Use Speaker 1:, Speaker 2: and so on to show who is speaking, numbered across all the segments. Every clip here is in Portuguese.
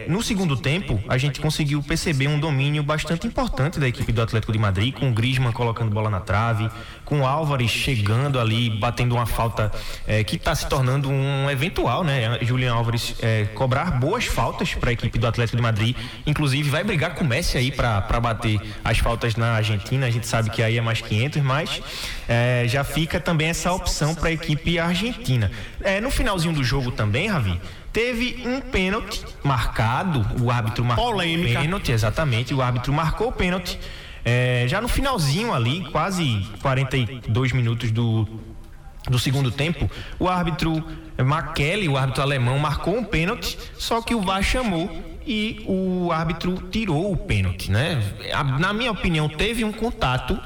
Speaker 1: No segundo tempo, a gente conseguiu perceber um domínio bastante importante da equipe do Atlético de Madrid, com o Griezmann colocando bola na trave, com o Álvares chegando ali, batendo uma falta que está se tornando um eventual, né? Julián Álvares cobrar boas faltas para a equipe do Atlético de Madrid, inclusive vai brigar com o Messi aí para bater as faltas na Argentina. A gente sabe que aí é mais 500, mas já fica também essa opção para a equipe argentina. No finalzinho do jogo também, Ravi, teve um pênalti marcado, o árbitro marcou
Speaker 2: polêmica.
Speaker 1: O pênalti, exatamente, o árbitro marcou o pênalti já no finalzinho ali, quase 42 minutos do segundo tempo. O árbitro Makeli, o árbitro alemão, marcou um pênalti, só que o VAR chamou e o árbitro tirou o pênalti, né? Na minha opinião, teve um contato,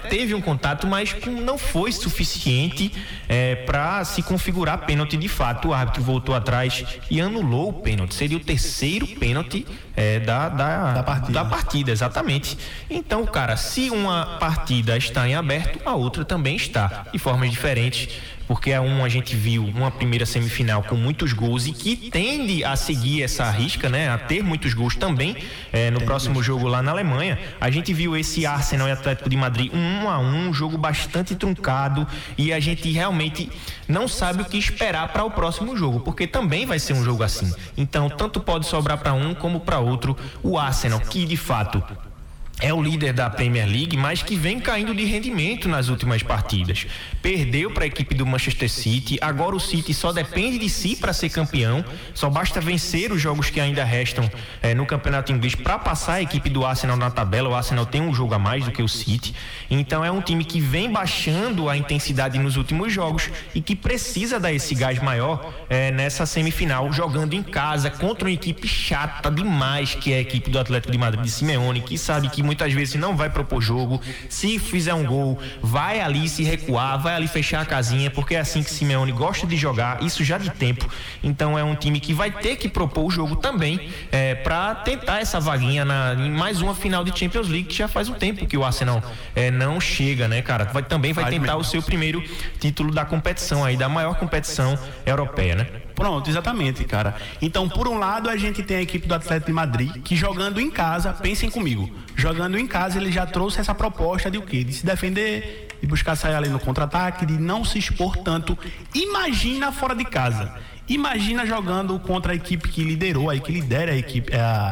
Speaker 1: mas não foi suficiente para se configurar pênalti de fato. O árbitro voltou atrás e anulou o pênalti. Seria o terceiro pênalti da partida, exatamente. Então, cara, se uma partida está em aberto, a outra também está, de formas diferentes, porque a gente viu uma primeira semifinal com muitos gols e que tende a seguir essa risca, né? A ter muitos gols também no próximo jogo lá na Alemanha. A gente viu esse Arsenal e Atlético de Madrid 1-1, um jogo bastante truncado, e a gente realmente não sabe o que esperar para o próximo jogo, porque também vai ser um jogo assim. Então, tanto pode sobrar para um como para outro. O Arsenal, que de fato é o líder da Premier League, mas que vem caindo de rendimento nas últimas partidas. Perdeu para a equipe do Manchester City. Agora o City só depende de si para ser campeão. Só basta vencer os jogos que ainda restam no campeonato inglês para passar a equipe do Arsenal na tabela. O Arsenal tem um jogo a mais do que o City. Então é um time que vem baixando a intensidade nos últimos jogos e que precisa dar esse gás maior nessa semifinal, jogando em casa contra uma equipe chata demais, que é a equipe do Atlético de Madrid de Simeone, que sabe que muitas vezes não vai propor jogo. Se fizer um gol, vai ali se recuar, vai ali fechar a casinha, porque é assim que Simeone gosta de jogar, isso já de tempo. Então é um time que vai ter que propor o jogo também para tentar essa vaguinha em mais uma final de Champions League, que já faz um tempo que o Arsenal não chega, né, cara? Também vai tentar o seu primeiro título da competição aí, da maior competição europeia, né?
Speaker 2: Pronto, exatamente, cara. Então, por um lado, a gente tem a equipe do Atlético de Madrid, que jogando em casa, pensem comigo, jogando em casa, ele já trouxe essa proposta de o quê? De se defender, de buscar sair ali no contra-ataque, de não se expor tanto. Imagina fora de casa. Imagina jogando contra a equipe que liderou, que lidera a equipe,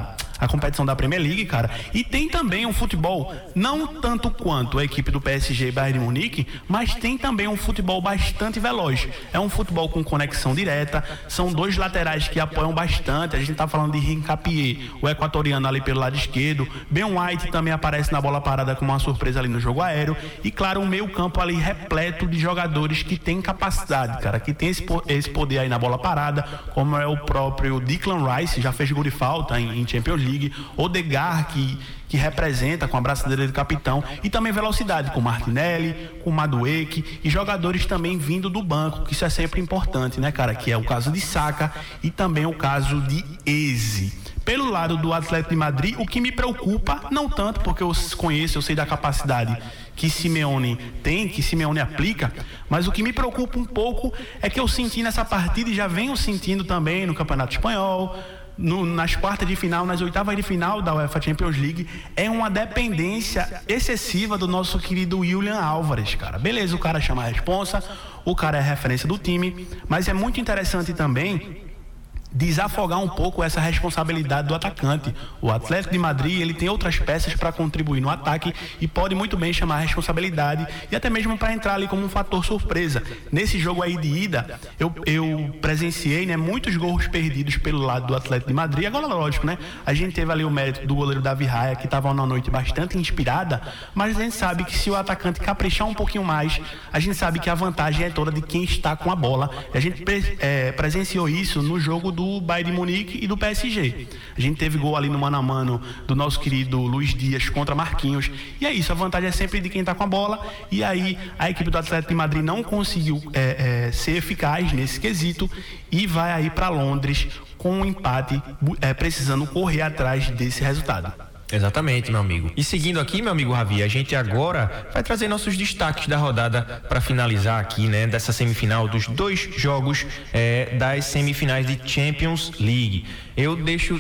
Speaker 2: a competição da Premier League, cara. E tem também um futebol, não tanto quanto a equipe do PSG e Bayern de Munique, mas tem também um futebol bastante veloz. É um futebol com conexão direta, são dois laterais que apoiam bastante. A gente tá falando de Hincapié, o equatoriano ali pelo lado esquerdo. Ben White também aparece na bola parada como uma surpresa ali no jogo aéreo. E claro, um meio campo ali repleto de jogadores que tem capacidade, cara, que tem esse poder aí na bola parada, como é o próprio Declan Rice, já fez gol de falta em Champions League. Odegaard, que representa com a braçadeira de capitão, e também velocidade com Martinelli, com Madueke, e jogadores também vindo do banco, que isso é sempre importante, né, cara, que é o caso de Saka e também o caso de Eze. Pelo lado do Atlético de Madrid, o que me preocupa, não tanto porque eu conheço, eu sei da capacidade que Simeone tem, que Simeone aplica, mas o que me preocupa um pouco é que eu senti nessa partida, e já venho sentindo também no Campeonato Espanhol, nas quartas de final, nas oitavas de final da UEFA Champions League, é uma dependência excessiva do nosso querido Julián Álvares, cara. Beleza, o cara chama a responsa, o cara é a referência do time, mas é muito interessante também desafogar um pouco essa responsabilidade do atacante. O Atlético de Madrid, ele tem outras peças para contribuir no ataque e pode muito bem chamar a responsabilidade e até mesmo para entrar ali como um fator surpresa. Nesse jogo aí de ida, eu presenciei, né, muitos gols perdidos pelo lado do Atlético de Madrid. Agora, lógico, né, a gente teve ali o mérito do goleiro Davi Raya, que estava numa noite bastante inspirada, mas a gente sabe que se o atacante caprichar um pouquinho mais, a gente sabe que a vantagem é toda de quem está com a bola. A gente presenciou isso no jogo do Bayern de Munique e do PSG. A gente teve gol ali no mano a mano do nosso querido Luiz Dias contra Marquinhos, e é isso, a vantagem é sempre de quem está com a bola, e aí a equipe do Atlético de Madrid não conseguiu ser eficaz nesse quesito e vai aí para Londres com um empate, precisando correr atrás desse resultado.
Speaker 1: Exatamente, meu amigo. E seguindo aqui, meu amigo Ravi, a gente agora vai trazer nossos destaques da rodada para finalizar aqui, né, dessa semifinal, dos dois jogos das semifinais de Champions League. Eu deixo